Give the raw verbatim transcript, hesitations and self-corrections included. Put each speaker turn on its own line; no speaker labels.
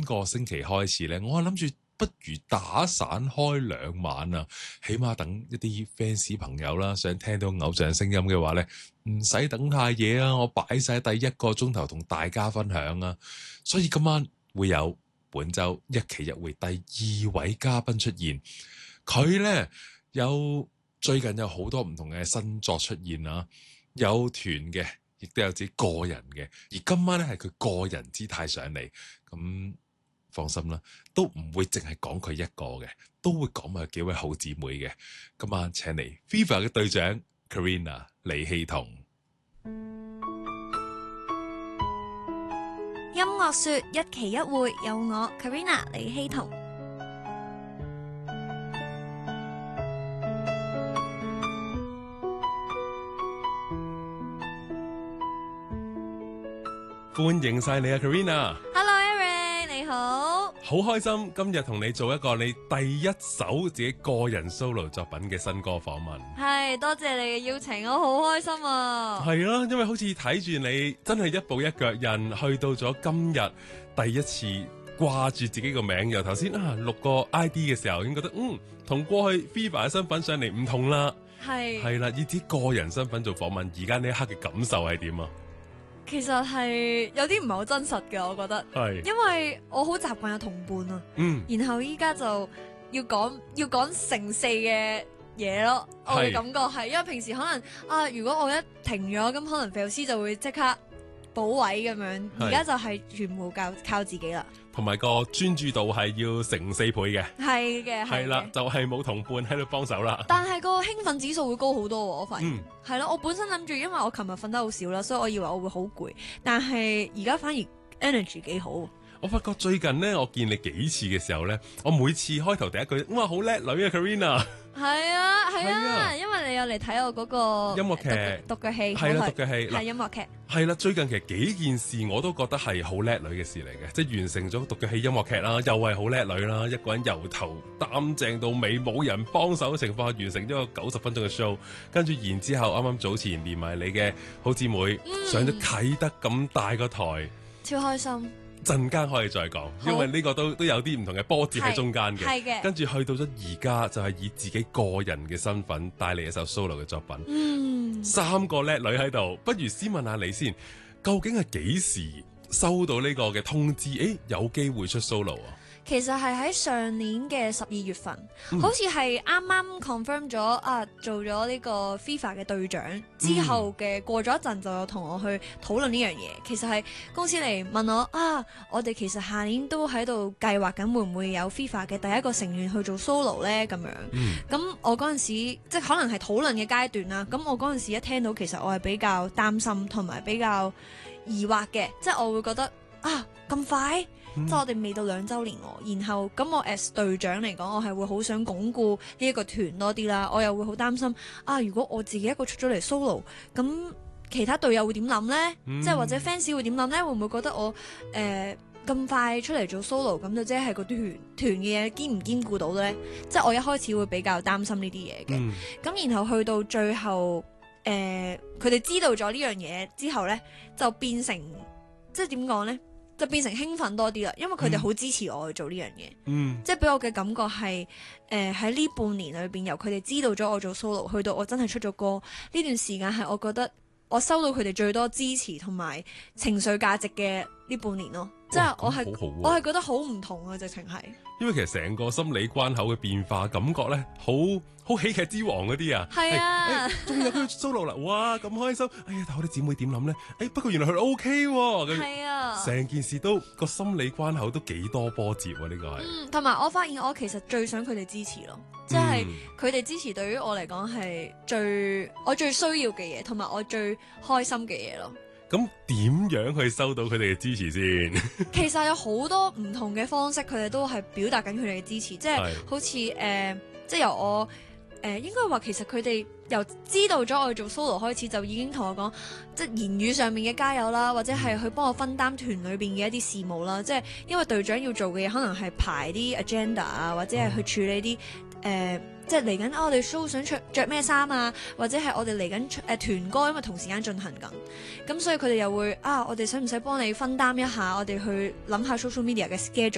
個星期開始咧，我諗住不如打散開兩晚啊，起碼等一啲 fans 朋友啦，想聽到偶像聲音嘅話咧，唔使等太夜啊，我擺晒第一個鐘頭同大家分享啊，所以今晚會有本周一期一會第二位嘉賓出現，佢咧有最近有好多唔同嘅新作出現啊，有團嘅，亦都有自己個人嘅，而今晚咧係佢個人姿態上嚟，咁放心啦，都唔會淨係講佢一個嘅，都會講埋幾位好姊妹嘅。今晚請嚟 Viva 嘅隊長 Karina 李希彤。
音樂說一期一會，有我 Karina 李希彤。
歡迎晒你啊 Karina。Hello
Eric， 你好。
好開心今日同你做一個你第一首自己個人 solo 作品嘅新歌訪問。
係，多謝你嘅邀請，我好開心啊。
係啊，因為好似睇住你真係一步一腳印，去到咗今日第一次掛住自己個名，由頭先啊錄個 I D 嘅時候已經覺得嗯同過去 Viva 嘅身份上嚟唔同啦。
係
係啦，以自己個人身份做訪問，而家呢一刻嘅感受係點啊？
其實係有啲唔係好真實嘅，我覺得，
係
因為我好習慣有同伴啊，
嗯，
然後依家就要講要講成四嘅嘢咯，我嘅感覺係，因為平時可能啊，如果我一停咗，咁可能肥老師就會即刻補位咁樣，而家就係全部靠靠自己啦。
同埋個專注度係要成四倍嘅，
係嘅，
係啦，就係、是、冇同伴喺度幫手啦。
但係個興奮指數會高好多，我發現係咯、
嗯。
我本身諗住，因為我琴日瞓得好少啦，所以我以為我會好攰，但係而家反而 energy 幾好。
我發覺最近咧，我見你幾次嘅時候咧，我每次開頭第一句，哇，好叻女啊 Karina。
係啊係啊，
啊，
因為你有嚟睇我嗰個
音樂劇
獨腳戲，
係啦獨腳戲
係音樂劇，
係啦。最近其實幾件事我都覺得係好叻女嘅事嚟嘅，即係完成咗獨腳戲音樂劇啦，又係好叻女啦，一個人由頭擔正到尾，冇人幫手嘅情況下完成咗個九十分鐘嘅 show， 跟住然之後啱啱早前連埋你嘅好姊妹、嗯、上咗啟德咁大個台，
超開心。
陣間可以再講，因為呢個都都有啲唔同嘅波折喺中間嘅。
係嘅。跟
住去到咗而家，就係以自己個人嘅身份帶嚟一首 solo 嘅作品。
嗯，
三個叻女喺度，不如先問下你先，究竟係幾時收到呢個嘅通知？誒，有機會出 solo 啊？
其實係喺上年嘅十二月份，
嗯、
好似係啱啱 confirm 咗啊，做咗呢個 Viva 嘅隊長之後嘅、嗯、過咗一陣就有同我去討論呢樣嘢。其實係公司嚟問我啊，我哋其實下年都喺度計劃緊會唔會有 Viva 嘅第一個成員去做 solo 呢？咁樣。咁、嗯、我嗰陣時即係可能係討論嘅階段啦。咁我嗰陣時一聽到，其實我係比較擔心同埋比較疑惑嘅，即係我會覺得啊咁快。嗯、即係我哋未到兩週年喎，然後咁我 as 隊長嚟講，我係會好想鞏固呢一個團多啲啦。我又會好擔心啊，如果我自己一個出咗嚟 solo， 咁其他隊友會點諗呢？嗯、即係或者 fans 會點諗呢？會唔會覺得我誒咁、呃、快出嚟做 solo， 咁就即係個團團嘅嘢兼唔兼顧到呢？即係我一開始會比較擔心呢啲嘢嘅。咁、嗯、然後去到最後，誒佢哋知道咗呢樣嘢之後呢，就變成即係點講呢？就變成興奮多啲啦，因為佢哋好支持我去做呢樣嘢，嗯、即係俾我嘅感覺係誒喺呢半年裏邊，由佢哋知道咗我做 solo， 去到我真係出咗歌，呢段時間係我覺得我收到佢哋最多支持同埋情緒價值嘅呢半年咯，即係我係、啊、我係覺得好唔同啊，直情係。因為其實成個心理關口嘅變化感覺咧，好好喜劇之王嗰啲啊，係啊，終於有佢 solo 啦，哇咁開心！哎呀，但係我哋姊妹點諗咧？誒，不過原來佢 OK 喎，係啊，成件事都個心理關口都幾多波折喎，呢個係。嗯，同埋我發現我其實最想佢哋支持咯，即係佢哋支持對於我嚟講係最我最需要嘅嘢，同埋我最開心嘅嘢咯。咁點樣去收到佢哋嘅支持先？其實有好多唔同嘅方式，佢哋都係表達緊佢哋嘅支持，即係好似誒、呃，即係由我誒、呃，應該話其實佢哋由知道咗我做 solo 開始，就已經同我講，即係言語上面嘅加油啦，或者係去幫我分擔團裏邊嘅一啲事務啦。即係因為隊長要做嘅嘢，可能係排啲 agenda 啊，或者係去處理啲誒。呃即係嚟緊啊！我哋 show 想着着咩衫啊，或者係我哋嚟緊誒團歌，因為同時間進行緊，咁所以佢哋又會啊，我哋使唔使幫你分擔一下？我哋去諗下 social media 嘅 schedule。